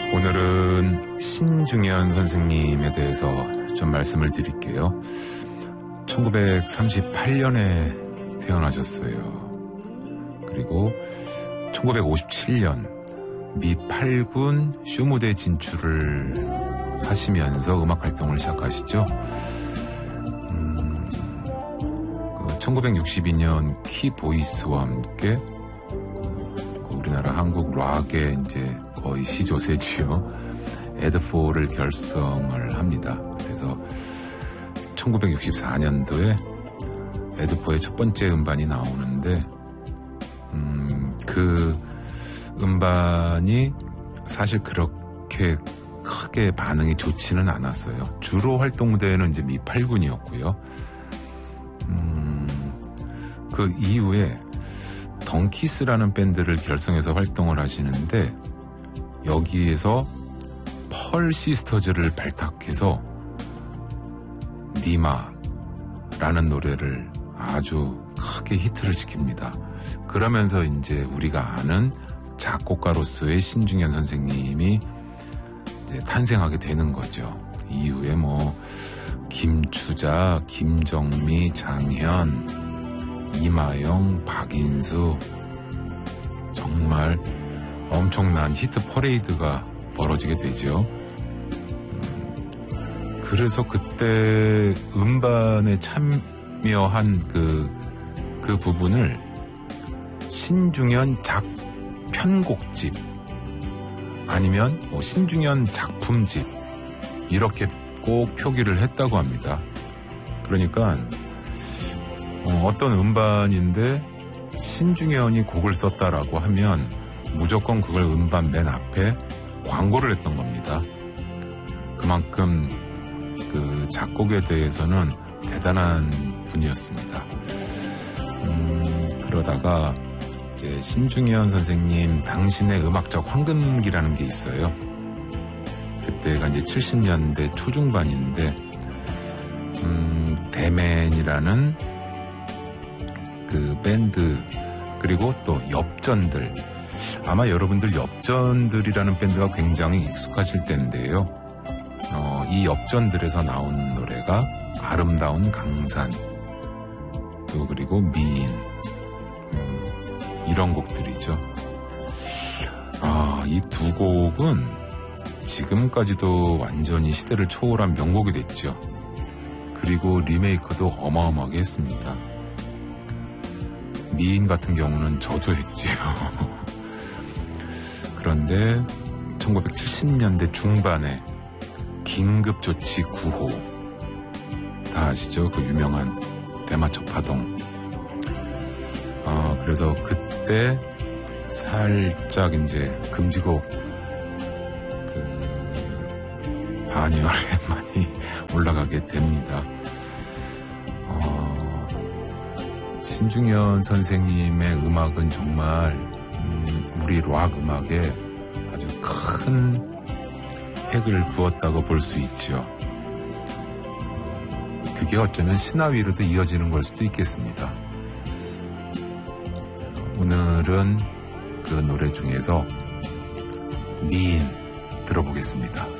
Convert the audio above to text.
오늘은 신중현 선생님에 대해서 좀 말씀을 드릴게요. 1938년에 태어나셨어요. 그리고 1957년 미 8군 쇼무대 진출을 하시면서 음악 활동을 시작하시죠. 1962년 키보이스와 함께 우리나라 한국 락의 이제 거의 시조세지요. 에드포를 결성을 합니다. 그래서 1964년도에 에드포의 첫 번째 음반이 나오는데 그 음반이 사실 그렇게 크게 반응이 좋지는 않았어요. 주로 활동무대는 이제 미 8군이었고요. 그 이후에 덩키스라는 밴드를 결성해서 활동을 하시는데 여기에서 펄 시스터즈를 발탁해서 니마라는 노래를 아주 크게 히트를 시킵니다. 그러면서 이제 우리가 아는 작곡가로서의 신중현 선생님이 이제 탄생하게 되는 거죠. 이후에 뭐 김추자, 김정미, 장현, 이마영, 박인수, 정말 엄청난 히트 퍼레이드가 벌어지게 되죠. 그래서 그때 음반에 참여한 그 부분을 신중현 편곡집 아니면 뭐 신중현 작품집 이렇게 꼭 표기를 했다고 합니다. 그러니까 어떤 음반인데 신중현이 곡을 썼다라고 하면 무조건 그걸 음반 맨 앞에 광고를 했던 겁니다. 그만큼 그 작곡에 대해서는 대단한 분이었습니다. 그러다가 이제 신중현 선생님 당신의 음악적 황금기라는 게 있어요. 그때가 이제 70년대 초중반인데 대맨이라는 그 밴드 그리고 또 엽전들 아마 여러분들 엽전들이라는 밴드가 굉장히 익숙하실 텐데요. 이 엽전들에서 나온 노래가 아름다운 강산 또 그리고 미인 이런 곡들이죠. 이 두 곡은 지금까지도 완전히 시대를 초월한 명곡이 됐죠. 그리고 리메이크도 어마어마하게 했습니다. 미인 같은 경우는 저도 했지요. 그런데 1970년대 중반에 긴급조치 9호 다 아시죠? 그 유명한 대마초 파동. 그래서 그때 살짝 이제 금지곡 반열에 많이 올라가게 됩니다. 신중현 선생님의 음악은 정말 우리 락 음악에 아주 큰 획을 그었다고 볼 수 있죠. 그게 어쩌면 신화위로도 이어지는 걸 수도 있겠습니다. 오늘은 그 노래 중에서 미인 들어보겠습니다.